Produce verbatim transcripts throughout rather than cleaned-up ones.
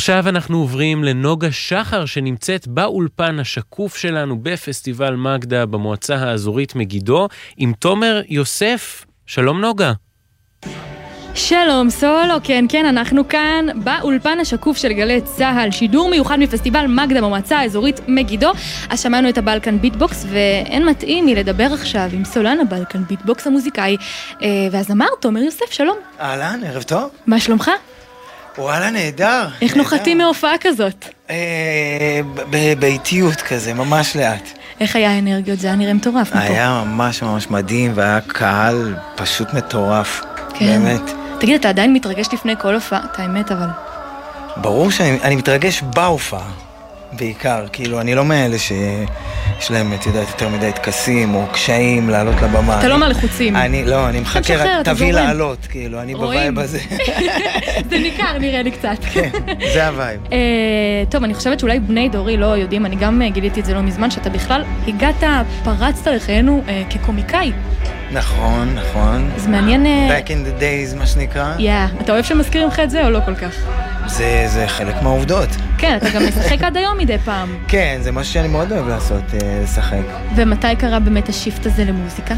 ועכשיו אנחנו עוברים לנוגה שחר שנמצאת באולפן השקוף שלנו בפסטיבל מגדה במועצה האזורית מגידו עם תומר יוסף. שלום נוגה. שלום סולו, כן כן, אנחנו כאן באולפן השקוף של גלי צהל, שידור מיוחד מפסטיבל מגדה במועצה האזורית מגידו. אז שמענו את הבלקן ביטבוקס, ואין מתאים מלדבר עכשיו עם סולן הבלקן ביטבוקס המוזיקאי והזמר תומר יוסף. שלום. אהלן, ערב טוב. מה שלומך? וואלה, נהדר. איך נוחתים מהופעה כזאת? באיטיות כזה, ממש לאט. איך היה האנרגיות? זה היה נראה מטורף. היה ממש ממש מדהים, והיה קהל פשוט מטורף. כן. באמת. תגיד, אתה עדיין מתרגש לפני כל הופעה? את האמת, אבל... ברור שאני מתרגש בהופעה, בעיקר. כאילו, אני לא מאלה שיש להם, את יודעת, יותר מדי תקסים או קשיים לעלות לבמה. אתה לא מהלחוצים. אני, לא, אני מחכה רק תביא לעלות, כאילו, אני בווייב הזה. זה ניכר, נראה לי קצת. כן, זה הווייב. טוב, אני חושבת שאולי בני דורי לא יודעים, אני גם גיליתי את זה לא מזמן, שאתה בכלל הגעת, פרצת לחיינו כקומיקאי. נכון, נכון. אז מעניין... Back in the days, מה שנקרא. Yeah. אתה אוהב שמזכירים לך את זה או לא כל כך? זה, זה חלק מהעובדות. כן, אתה גם משחק עד היום מדי פעם. כן, זה משהו שאני מאוד אוהב לעשות, לשחק. ומתי קרה באמת השיפט הזה למוזיקה?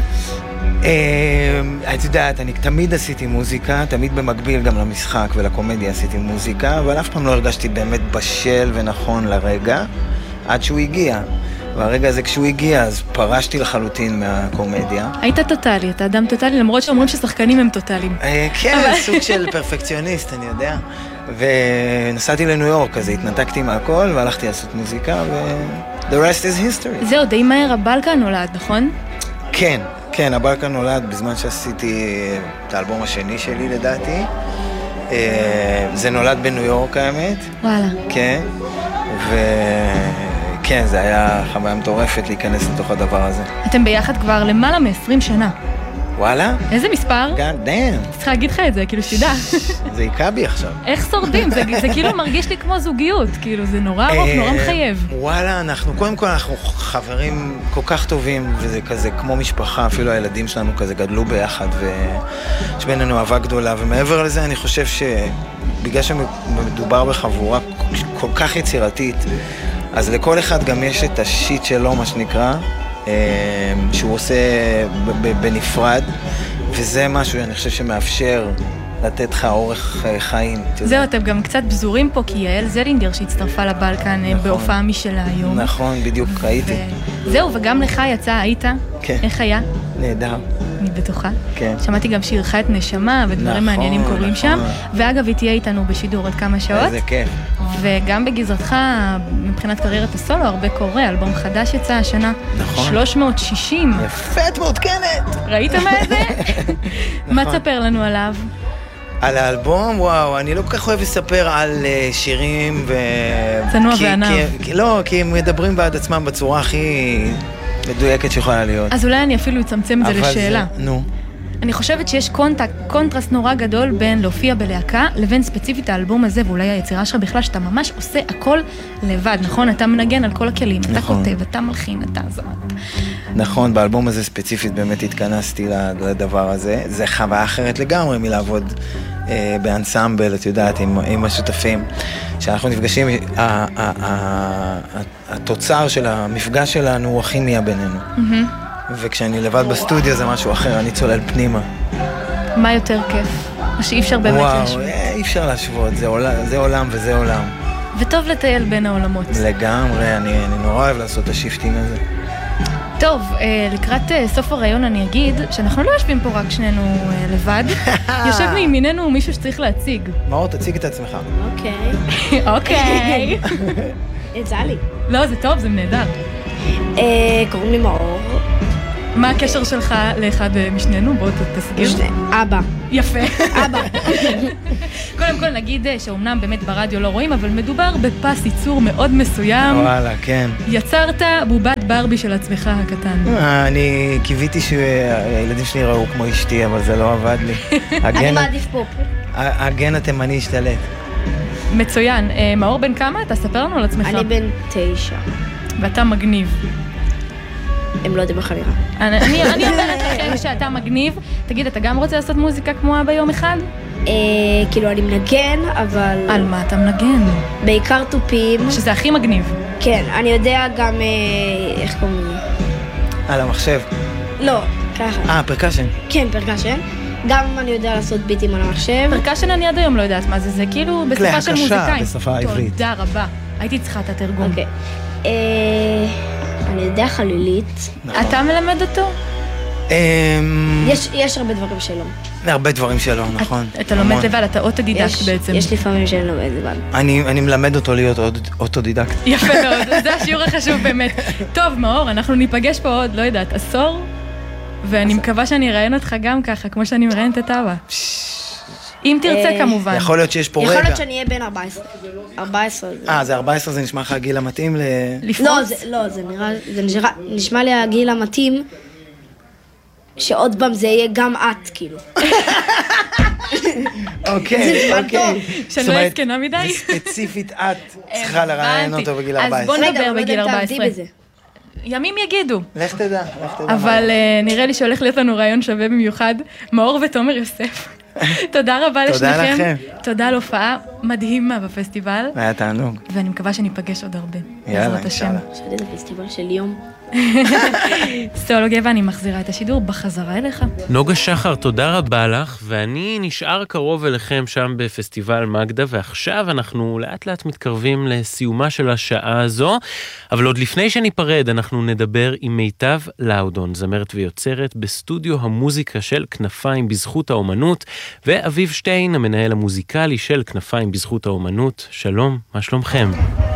את יודעת, אני תמיד עשיתי מוזיקה, תמיד במקביל גם למשחק ולקומדיה עשיתי מוזיקה, אבל אף פעם לא הרגשתי באמת בשל ונכון לרגע, עד שהוא הגיע. והרגע הזה כשהוא הגיע, אז פרשתי לחלוטין מהקומדיה. היית טוטלי, אתה אדם טוטלי, למרות שאומרים ששחקנים הם טוטליים. כן, סוג של פרפקציוניסט, אני יודע. ונסעתי לניו יורק, אז התנתקתי מהכל, והלכתי לעשות מוזיקה, ו... The rest is history. זהו, די מהר הבלקן נולד, נכון? כן, כן, הבלקן נולד בזמן שעשיתי את האלבום השני שלי, לדעתי. זה נולד בניו יורק, האמת. וואלה. כן, ו... כן, זה היה חוויה מטורפת להיכנס לתוך הדבר הזה. אתם ביחד כבר למעלה מ-עשרים שנה. וואלה? איזה מספר? God damn. צריכה להגיד לך את זה, כאילו שידע. זה יקע בי עכשיו. איך שורדים? זה, זה כאילו מרגיש לי כמו זוגיות, כאילו זה נורא ארוך, נורא מחייב. וואלה, אנחנו, קודם כל אנחנו חברים כל כך טובים, וזה כזה כמו משפחה, אפילו הילדים שלנו כזה גדלו ביחד, ויש בינינו אהבה גדולה, ומעבר לזה אני חושב שבגלל שמדובר בחבורה כל כך יצירתית, אז לכל אחד גם יש את השיט שלו, מה שנקרא, שהוא עושה בנפרד, וזה משהו אני חושב שמאפשר לתת לך אורך חיים. זהו, אתם גם קצת בזורים פה, כי יעל זלינגר שהצטרפה לבלקן בהופעה משלה היום. נכון, בדיוק, הייתי. זהו, וגם לך יצא, היית? כן. איך היה? נהדר. אני בטוחה. כן. שמעתי גם שירך את נשמה, ודברים מעניינים קורים שם. ואגב, היא תהיה איתנו בשידור עוד כמה שעות. איזה כיף. וגם בגזרתך, מבחינת קריירת הסולו, הרבה קורה, אלבום חדש יצא השנה. נכון. שלוש מאות שישים. יפת מעודכנת. ראית מה זה? מה תספר לנו עליו? על האלבום, וואו, אני לא כל כך אוהב לספר על שירים ו... צנוע וענב. לא, כי הם מדברים בעד עצמם בצורה הכי מדויקת שיכולה להיות. אז אולי אני אפילו אצמצם את זה לשאלה. נו. אני חושבת שיש קונטקט, קונטרסט נורא גדול בין להופיע בלהקה לבין ספציפית האלבום הזה, ואולי היצירה שלך בכלל, שאתה ממש עושה הכל לבד, נכון? אתה מנגן על כל הכלים, אתה כותב, אתה מלחין, אתה זמת. נכון, באלבום הזה ספציפית באמת התכנסתי לדבר הזה. זה חוויה אחרת לגמרי מלעבוד אה, באנסמבל, את יודעת, עם, עם השותפים. כשאנחנו נפגשים, ה- ה- ה- ה- התוצר של המפגש שלנו הוא הכי נהיה בינינו. Mm-hmm. וכשאני לבד בסטודיו זה משהו אחר, אני צולל פנימה. מה יותר כיף? מה שאי אפשר באמת להשוות. וואו, אי אפשר להשוות, זה עולם, זה עולם וזה עולם. וטוב לטייל בין העולמות. לגמרי, אני, אני נורא אוהב לעשות את השיפטינג הזה. טוב, לקראת סוף הרעיון אני אגיד שאנחנו לא יושבים פה רק שנינו לבד. יושב מימיננו מישהו שצריך להציג. מאור, תציג את עצמך. אוקיי. אוקיי. יצא לי. לא, זה טוב, זה נהדר. קוראים לי מאור. מה הקשר שלך לאחד משנינו? בוא תסגיר. אבא. יפה. אבא. קודם כל נגיד שאומנם באמת ברדיו לא רואים, אבל מדובר בפס ייצור מאוד מסוים. וואלה, כן. יצרת בובת ברבי של עצמך הקטן. אני קיוויתי שהילדים שלי ראו כמו אשתי, אבל זה לא עבד לי. אני מעדיף פופ. הגן התימני השתלט. מצוין. מאור, בן כמה? אתה ספר לנו על עצמך. אני בן תשע. ואתה מגניב. הם לא יודעים איך נראה. אני אני אומרת לכם שאתה מגניב. תגיד, אתה גם רוצה לעשות מוזיקה כמו אבא יום אחד? אה, כאילו אני מנגן, אבל... על מה אתה מנגן? בעיקר תופים. שזה הכי מגניב. כן, אני יודע גם... אה, איך קוראים לי? על המחשב. לא, ככה. אה, פרקשן. כן, פרקשן. גם אני יודע לעשות ביטים על המחשב. פרקשן אני עד היום לא יודעת מה זה, זה כאילו בשפה של מוזיקאים. כלי הקשה בשפה העברית. תודה רבה. הייתי צריכה את התרגום. אוקיי. אה, אני יודע חלילית. אתה מלמד אותו? אמ, יש, יש הרבה דברים שלא. הרבה דברים שלא, נכון. אתה לומד המון. לבד, אתה אוטודידקט יש, בעצם. יש לפעמים שאני לומד לבד. אני אני מלמד אותו להיות עוד- אוטודידקט. יפה מאוד, זה השיעור החשוב באמת. טוב, מאור, אנחנו ניפגש פה עוד, לא יודעת, עשור, ואני מקווה שאני אראיין אותך גם ככה, כמו שאני מראיינת את אבא. אם תרצה אה, כמובן. יכול להיות שיש פה יכול רגע. להיות שאני אהיה בן ארבע עשרה. ארבע עשרה זה... אה, זה ארבע עשרה, זה נשמע לך הגיל המתאים ל... לפרוץ? לא, זה, לא, זה נראה, זה נשמע, נשמע לי הגיל המתאים, שעוד פעם זה יהיה גם את, כאילו. אוקיי, זה נשמע אוקיי. טוב. שאני זאת לא אומרת, זקנה מדי? זה ספציפית את צריכה לראיין הבנתי. אותו בגיל אז ארבע עשרה. בוא נדבר רגע, אבל לא בגיל יודע אם ארבע תעבדי עשרה. בזה. ימים יגידו. לך תדע, לך תדע. אבל אה, נראה לי שהולך להיות לנו רעיון שווה במיוחד. מאור ותומר יוסף. תודה רבה תודה לשניכם. לכם. תודה על הופעה מדהימה בפסטיבל, היה תענוג. ואני מקווה שניפגש עוד הרבה. יאללה, בעזרת השם. אינשאללה. שאלתי את הפסטיבל של יום. סולו גבע, אני מחזירה את השידור בחזרה אליך. נוגה שחר, תודה רבה לך, ואני נשאר קרוב אליכם שם בפסטיבל מגדה, ועכשיו אנחנו לאט לאט מתקרבים לסיומה של השעה הזו, אבל עוד לפני שניפרד, אנחנו נדבר עם מיטב לאודון, זמרת ויוצרת בסטודיו המוזיקה של כנפיים בזכות האומנות, ואביב שטיין, המנהל המוזיקלי של כנפיים בזכות האומנות. שלום, מה שלומכם?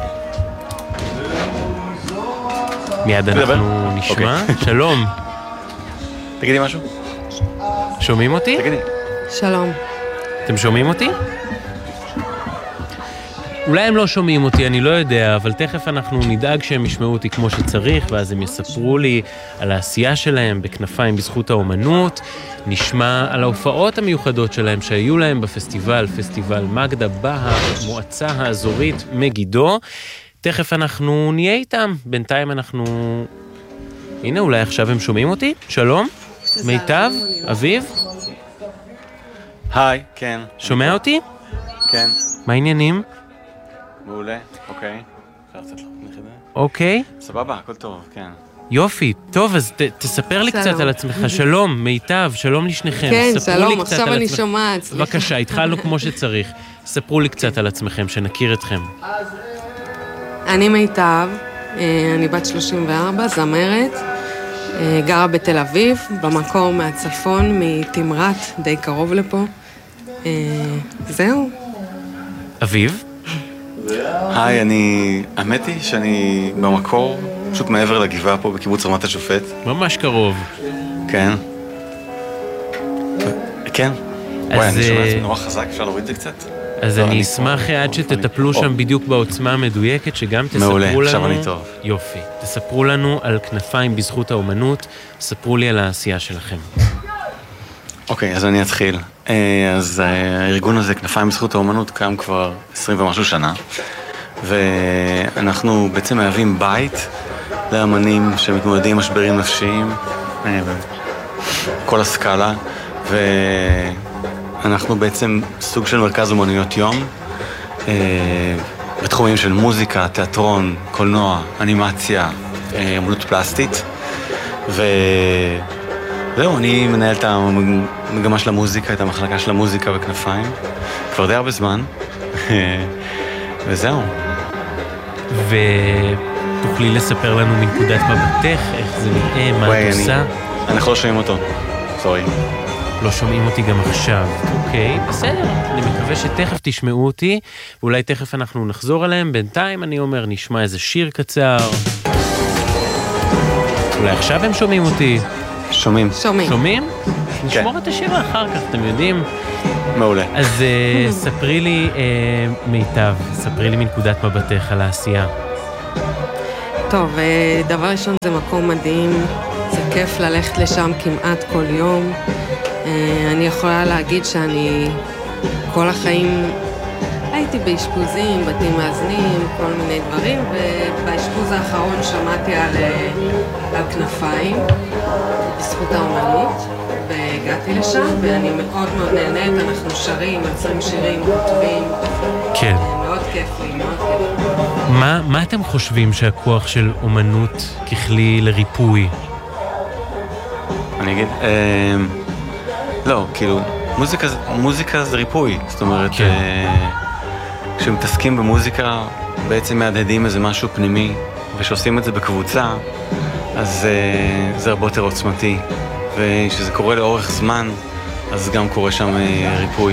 מיד אנחנו נשמע. שלום. תגידי משהו. שומעים אותי? תגידי. שלום. אתם שומעים אותי? אולי הם לא שומעים אותי, אני לא יודע, אבל תכף אנחנו נדאג שהם ישמעו אותי כמו שצריך, ואז הם יספרו לי על העשייה שלהם בכנפיים בזכות האומנות, נשמע על ההופעות המיוחדות שלהם שהיו להם בפסטיבל, פסטיבל מגדה, במועצה האזורית מגידו. תכף אנחנו נהיה איתם, בינתיים אנחנו... הנה, אולי עכשיו הם שומעים אותי? שלום, מיטב, אביב, היי, כן. שומע אותי? כן. מה העניינים? מעולה, אוקיי. אפשר קצת להחליך את זה? אוקיי, סבבה, הכל טוב, כן. יופי. טוב, אז ת, תספר לי שלום. קצת על עצמך. שלום, מיטב, שלום לשניכם. כן, ספרו לי שלום, קצת עכשיו על אני עצמכם. שומעת. סליחה. בבקשה, התחלנו כמו שצריך. ספרו לי קצת על עצמכם, שנכיר אתכם. אני מיטב, אה, אני בת שלושים וארבע, זמרת, אה, גרה בתל אביב, במקור מהצפון, מתמרת, די קרוב לפה. אה, זהו. אביב? היי, אני... האמת היא שאני במקור, פשוט מעבר לגבעה פה בקיבוץ רמת השופט. ממש קרוב. כן. כן. וואי, אז, אני שומע את אה, זה נורא חזק, אפשר להוריד את זה קצת? אז לא, אני אני אשמח פה, עד פה, שתטפלו אני- שם או. בדיוק בעוצמה המדויקת, שגם תספרו לנו... מעולה, עכשיו אני טוב. יופי. תספרו לנו על כנפיים בזכות האומנות, ספרו לי על העשייה שלכם. אוקיי, אז אני אתחיל. אה, אז אה, הארגון הזה, כנפיים בזכות האומנות, קיים כבר עשרים ומשהו שנה, ואנחנו בעצם מהווים בית לאמנים שמתמודדים עם משברים נפשיים, אה, בכל הסקאלה, ואנחנו בעצם סוג של מרכז אומנויות יום, אה, בתחומים של מוזיקה, תיאטרון, קולנוע, אנימציה, אה, אומנות פלסטית, ו... זהו, אני מנהל את המגמה של המוזיקה, את המחלקה של המוזיקה בכנפיים, כבר די הרבה זמן, וזהו. ותוכלי לספר לנו מנקודת מבטך, איך זה נראה, מה וואי, את אני- עושה? אנחנו לא שומעים אותו, סורי. לא שומעים אותי גם עכשיו. אוקיי, בסדר. אני מקווה שתכף תשמעו אותי, ואולי תכף אנחנו נחזור עליהם. בינתיים אני אומר, נשמע איזה שיר קצר. אולי עכשיו הם שומעים אותי. שומעים. שומעים. שומעים? נשמור את השיר אחר כך, אתם יודעים. מעולה. אז אה, ספרי לי, אה, מיטב, ספרי לי מנקודת מבטך על העשייה. טוב, אה, דבר ראשון זה מקום מדהים, זה כיף ללכת לשם כמעט כל יום. אה, אני יכולה להגיד שאני כל החיים הייתי באשפוזים, בתים מאזנים, כל מיני דברים, ובאשפוז האחרון שמעתי על, על כנפיים, בזכות האומנות, והגעתי לשם, ואני מאוד מאוד נהנית, אנחנו שרים, יוצרים שירים, כותבים. כן. מאוד כיף לי, מאוד כיף לי. מה, מה אתם חושבים שהכוח של אומנות ככלי לריפוי? אני אגיד, אה, לא, כאילו, מוזיקה, מוזיקה זה ריפוי, זאת אומרת, כן. אה, כשמתעסקים במוזיקה, בעצם מהדהדים איזה משהו פנימי, ושעושים את זה בקבוצה, אז אה, זה הרבה יותר עוצמתי, וכשזה קורה לאורך זמן, אז גם קורה שם אה, ריפוי.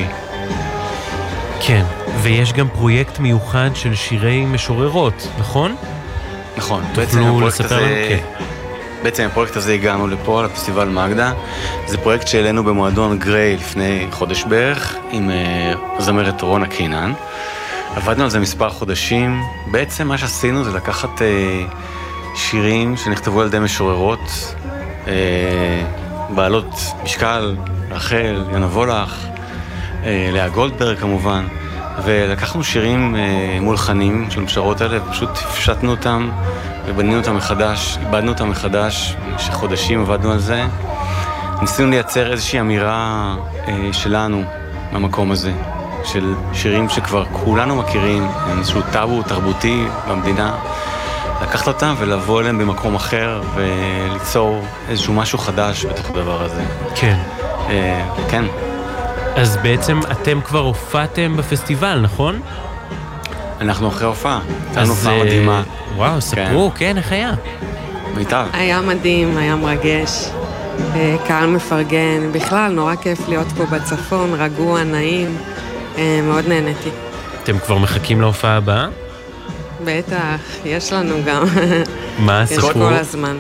כן, ויש גם פרויקט מיוחד של שירי משוררות, נכון? נכון, תוכלו לספר לנו? כן. בעצם הפרויקט הזה הגענו לפה, לפסטיבל מגדה. זה פרויקט שהעלינו במועדון גריי לפני חודש בערך, עם uh, זמרת רונה קינן. עבדנו על זה מספר חודשים. בעצם מה שעשינו זה לקחת uh, שירים שנכתבו על ידי משוררות, uh, בעלות משקל, רחל, יונה וולך, uh, לאה גולדברג כמובן, ולקחנו שירים uh, מולחנים של המשוררות האלה, ופשוט הפשטנו אותם, ובנינו אותם מחדש, איבדנו אותם מחדש, שחודשים עבדנו על זה. ניסינו לייצר איזושהי אמירה אה, שלנו מהמקום הזה, של שירים שכבר כולנו מכירים, איזשהו טאבו תרבותי במדינה, לקחת אותם ולבוא אליהם במקום אחר וליצור איזשהו משהו חדש בתוך הדבר הזה. כן. אה, כן. אז בעצם אתם כבר הופעתם בפסטיבל, נכון? אנחנו אחרי הופעה, הייתה הופעה מדהימה. וואו, ספרו, כן, כן, איך היה? מיטב. היה מדהים, היה מרגש, קהל מפרגן, בכלל נורא כיף להיות פה בצפון, רגוע, נעים, מאוד נהניתי. אתם כבר מחכים להופעה הבאה? בטח, יש לנו גם. מה, ספרו? יש כל הזמן.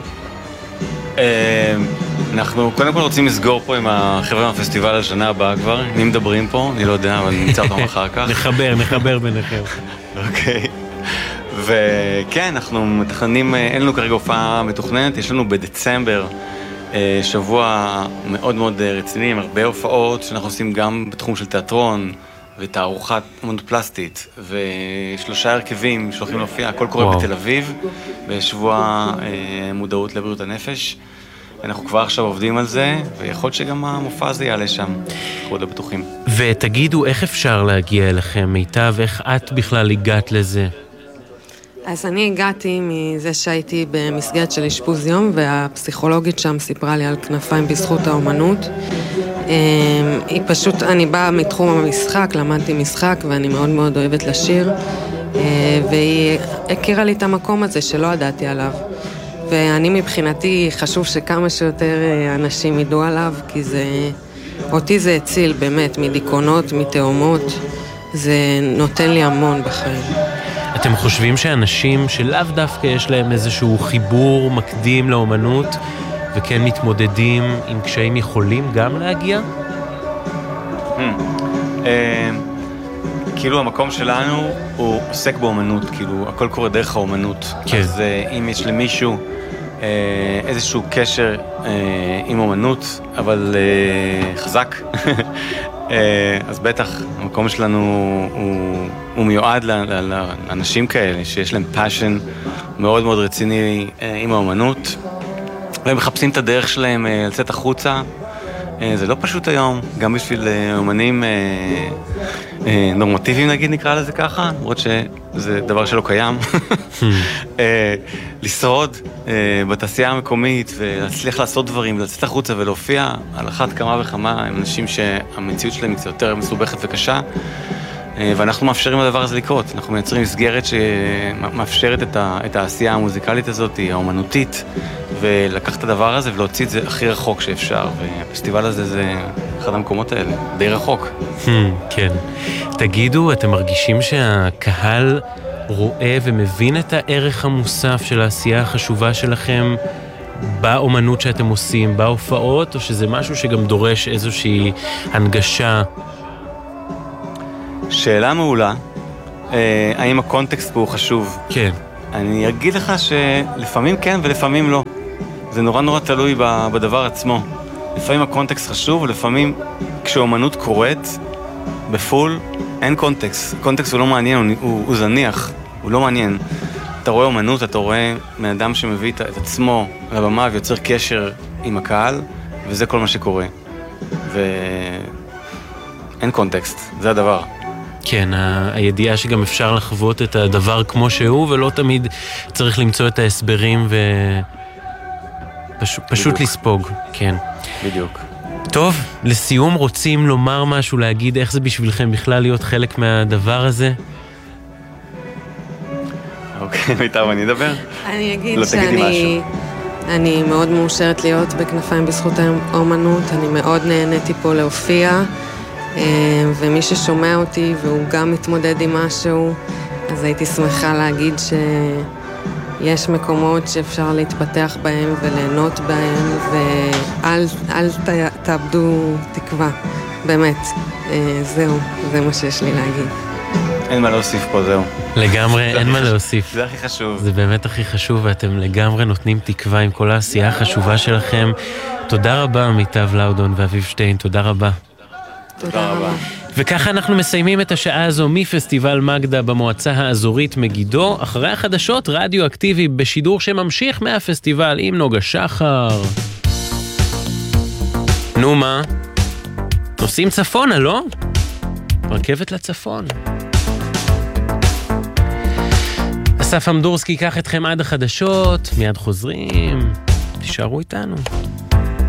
אנחנו קודם כל רוצים לסגור פה עם החבר'ה מהפסטיבל השנה הבאה כבר, מי מדברים פה? אני לא יודע, אבל נמצא אותם אחר כך. נחבר, נחבר ביניכם. אוקיי. וכן, אנחנו מתכננים, אין לנו כרגע הופעה מתוכננת, יש לנו בדצמבר שבוע מאוד מאוד רציני, עם הרבה הופעות שאנחנו עושים גם בתחום של תיאטרון ותערוכת אומנות פלסטית, ושלושה הרכבים שהולכים להופיע, הכל קורה וואו. בתל אביב, בשבוע מודעות לבריאות הנפש. אנחנו כבר עכשיו עובדים על זה, ויכול שגם המופע הזה יעלה שם, אנחנו לא בטוחים. ותגידו, איך אפשר להגיע אליכם, מיטב, איך את בכלל הגעת לזה? אז אני הגעתי מזה שהייתי במסגרת של אשפוז יום, והפסיכולוגית שם סיפרה לי על כנפיים בזכות האומנות. היא פשוט, אני באה מתחום המשחק, למדתי משחק, ואני מאוד מאוד אוהבת לשיר, והיא הכירה לי את המקום הזה שלא ידעתי עליו. ואני מבחינתי חשוב שכמה שיותר אנשים ידעו עליו, כי זה, אותי זה הציל באמת מדיכאונות, מתאומות, זה נותן לי המון בחיים. אתם חושבים שאנשים שלאו דווקא יש להם איזשהו חיבור מקדים לאומנות, וכן מתמודדים עם קשיים יכולים גם להגיע? כאילו המקום שלנו הוא עוסק באומנות, כאילו הכל קורה דרך האומנות. אז אם יש למישהו איזשהו קשר עם אומנות, אבל חזק, אז בטח המקום שלנו הוא, הוא מיועד לאנשים כאלה שיש להם פאשן מאוד מאוד רציני עם האומנות, והם מחפשים את הדרך שלהם לצאת החוצה. זה לא פשוט היום, גם בשביל אומנים נורמטיביים נגיד, נקרא לזה ככה, למרות שזה דבר שלא קיים. לשרוד בתעשייה המקומית ולהצליח לעשות דברים, לצאת החוצה ולהופיע על אחת כמה וכמה עם אנשים שהמציאות שלהם היא קצת יותר מסובכת וקשה, ואנחנו מאפשרים לדבר הזה לקרות. אנחנו מייצרים מסגרת שמאפשרת את העשייה המוזיקלית הזאת, האומנותית, ולקח את הדבר הזה ולהוציא את זה הכי רחוק שאפשר, והפסטיבל הזה זה אחד המקומות האלה, די רחוק. כן. תגידו, אתם מרגישים שהקהל רואה ומבין את הערך המוסף של העשייה החשובה שלכם באומנות שאתם עושים, בהופעות, או שזה משהו שגם דורש איזושהי הנגשה? שאלה מעולה. אה, האם הקונטקסט פה הוא חשוב? כן. אני אגיד לך שלפעמים כן ולפעמים לא. זה נורא נורא תלוי בדבר עצמו. לפעמים הקונטקסט חשוב, ולפעמים כשאומנות קורית, בפול, אין קונטקסט. קונטקסט הוא לא מעניין, הוא, הוא, הוא זניח, הוא לא מעניין. אתה רואה אומנות, אתה רואה בן אדם שמביא את, את עצמו לבמה ויוצר קשר עם הקהל, וזה כל מה שקורה. ואין קונטקסט, זה הדבר. כן, ה- הידיעה שגם אפשר לחוות את הדבר כמו שהוא, ולא תמיד צריך למצוא את ההסברים ופשוט פשוט לספוג, כן. בדיוק. טוב, לסיום רוצים לומר משהו, להגיד איך זה בשבילכם בכלל להיות חלק מהדבר הזה? אוקיי, מיטב, אני אדבר? אני אגיד לא, תגידי שאני אני מאוד מאושרת להיות בכנפיים בזכות האומנות, אני מאוד נהניתי פה להופיע, ומי ששומע אותי והוא גם מתמודד עם משהו, אז הייתי שמחה להגיד שיש מקומות שאפשר להתפתח בהם וליהנות בהם, ואל אל תאבדו תקווה, באמת, זהו, זה מה שיש לי להגיד. אין מה להוסיף פה, זהו. לגמרי, אין מה להוסיף. זה הכי חשוב. זה באמת הכי חשוב, ואתם לגמרי נותנים תקווה עם כל העשייה החשובה שלכם. תודה רבה, מיטב לאודון ואביב שטיין, תודה רבה. תודה רבה. וככה אנחנו מסיימים את השעה הזו מפסטיבל מגדה במועצה האזורית מגידו. אחרי החדשות, רדיו אקטיבי בשידור שממשיך מהפסטיבל עם נוגה שחר. נו מה? נוסעים צפונה, לא? רכבת לצפון. אסף אמדורסקי ייקח אתכם עד החדשות, מיד חוזרים. תישארו איתנו.